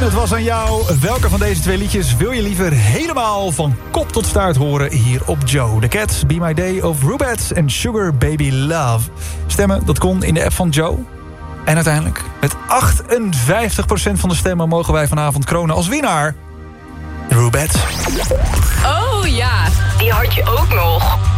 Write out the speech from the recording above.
het was aan jou. Welke van deze twee liedjes wil je liever helemaal van kop tot staart horen hier op Joe? The Cats, Be My Day of Rubettes en Sugar Baby Love. Stemmen, dat kon in de app van Joe. En uiteindelijk, met 58% van de stemmen mogen wij vanavond kronen als winnaar Rubettes. Oh ja, die had je ook nog.